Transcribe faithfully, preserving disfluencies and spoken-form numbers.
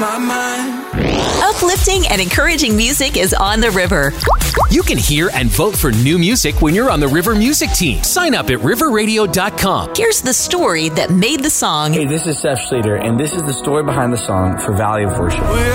My mind. Uplifting and encouraging music is on the river. You can hear and vote for new music when you're on the River Music team. Sign up at river radio dot com. Here's the story that made the song. Hey, this is Seth Schleter, and this is the story behind the song for Valley of Worship.